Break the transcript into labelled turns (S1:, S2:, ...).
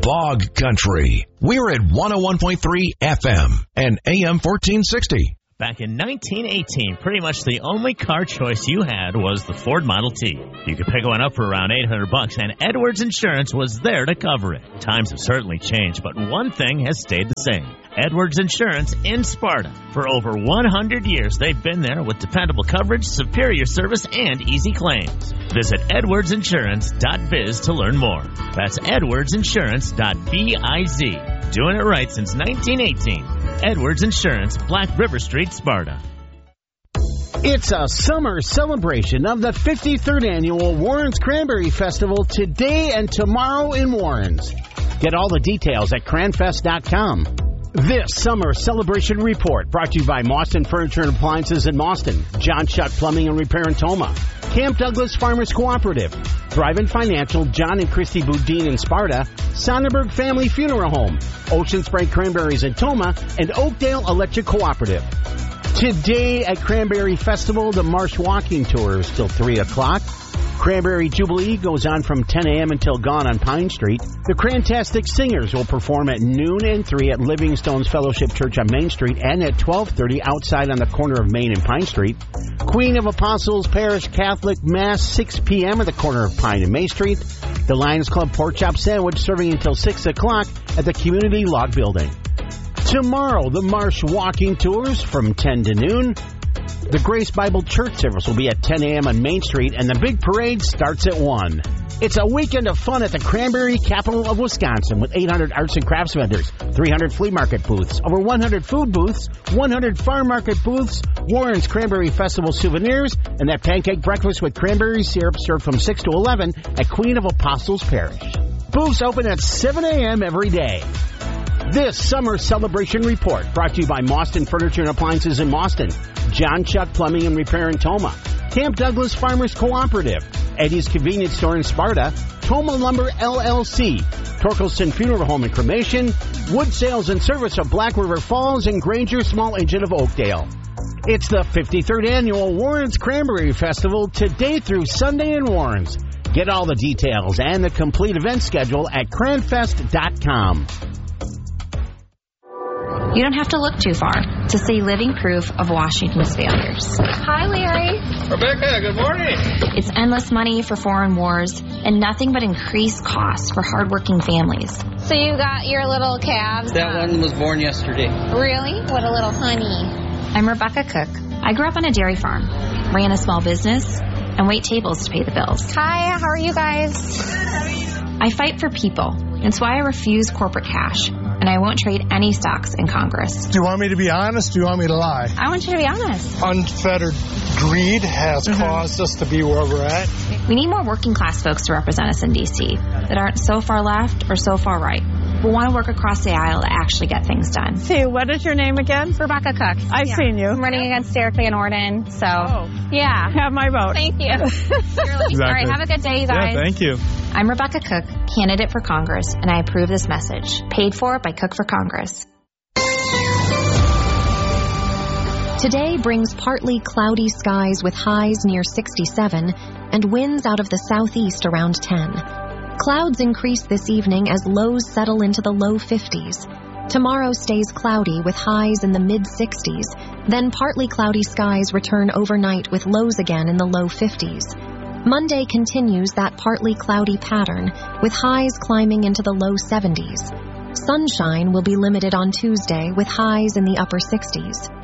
S1: Bog Country. We're at 101.3 FM and AM 1460.
S2: Back in 1918, pretty much the only car choice you had was the Ford Model T. You could pick one up for around $800, and Edwards Insurance was there to cover it. Times have certainly changed, but one thing has stayed the same. Edwards Insurance in Sparta. For over 100 years, they've been there with dependable coverage, superior service, and easy claims. Visit edwardsinsurance.biz to learn more. That's edwardsinsurance.biz. Doing it right since 1918. Edwards Insurance, Black River Street, Sparta.
S3: It's a summer celebration of the 53rd Annual Warren's Cranberry Festival today and tomorrow in Warren's. Get all the details at cranfest.com. This summer celebration report brought to you by Mauston Furniture and Appliances in Mauston, John Shutt Plumbing and Repair in Toma, Camp Douglas Farmers Cooperative, Thrivent Financial, John and Christy Boudin in Sparta, Sonnenberg Family Funeral Home, Ocean Spray Cranberries in Toma, and Oakdale Electric Cooperative. Today at Cranberry Festival, the Marsh Walking Tour is till 3 o'clock. Cranberry Jubilee goes on from 10 a.m. until gone on Pine Street. The Crantastic Singers will perform at noon and 3 at Livingstone's Fellowship Church on Main Street and at 12:30 outside on the corner of Main and Pine Street. Queen of Apostles Parish Catholic Mass 6 p.m. at the corner of Pine and Main Street. The Lions Club Pork Chop Sandwich serving until 6 o'clock at the Community Log Building. Tomorrow, the Marsh Walking Tours from 10 to noon. The Grace Bible Church service will be at 10 a.m. on Main Street, and the big parade starts at 1. It's a weekend of fun at the Cranberry capital of Wisconsin with 800 arts and crafts vendors, 300 flea market booths, over 100 food booths, 100 farm market booths, Warren's Cranberry Festival souvenirs, and that pancake breakfast with cranberry syrup served from 6 to 11 at Queen of Apostles Parish. Booths open at 7 a.m. every day. This summer celebration report brought to you by Mauston Furniture and Appliances in Mauston, John Shutt Plumbing and Repair in Toma, Camp Douglas Farmers Cooperative, Eddie's Convenience Store in Sparta, Toma Lumber LLC, Torkelson Funeral Home and Cremation, Wood Sales and Service of Black River Falls, and Granger Small Engine of Oakdale. It's the 53rd Annual Warren's Cranberry Festival today through Sunday in Warren's. Get all the details and the complete event schedule at cranfest.com.
S4: You don't have to look too far to see living proof of Washington's failures.
S5: Hi, Larry.
S6: Rebecca, good morning.
S4: It's endless money for foreign wars and nothing but increased costs for hardworking families.
S5: So you got your little calves?
S6: That one was born yesterday.
S5: Really? What a little honey.
S4: I'm Rebecca Cook. I grew up on a dairy farm, ran a small business, and wait tables to pay the bills.
S5: Hi, how are you guys?
S4: I fight for people. It's why I refuse corporate cash. And I won't trade any stocks in Congress.
S7: Do you want me to be honest? Do you want me to lie?
S4: I want you to be honest.
S7: Unfettered greed has caused us to be where we're at.
S4: We need more working class folks to represent us in D.C. that aren't so far left or so far right, but want to work across the aisle to actually get things done.
S8: See, what is your name again?
S5: Rebecca Cook.
S8: I've seen you.
S5: I'm running against Derek Van Orden, so yeah.
S8: Have my vote.
S5: Thank you.
S7: Exactly.
S5: All right, have a good day, you guys.
S7: Yeah, thank you.
S4: I'm Rebecca Cook, candidate for Congress, and I approve this message. Paid for by Cook for Congress. Today brings partly cloudy skies with highs near 67 and winds out of the southeast around 10. Clouds increase this evening as lows settle into the low 50s. Tomorrow stays cloudy with highs in the mid-60s. Then partly cloudy skies return overnight with lows again in the low 50s. Monday continues that partly cloudy pattern, with highs climbing into the low 70s. Sunshine will be limited on Tuesday, with highs in the upper 60s.